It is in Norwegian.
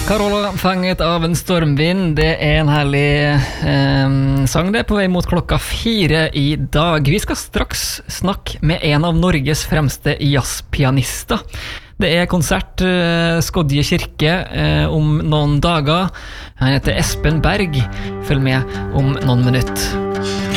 Carola, fanget av en stormvind. Det en herlig sang det på vei mot klokka 4 i dag. Vi skal straks snakke med en av Norges fremste jazzpianister. Det konsert Skodje kirke om noen dager. Han heter Espen Berg. Følg med om noen minutter.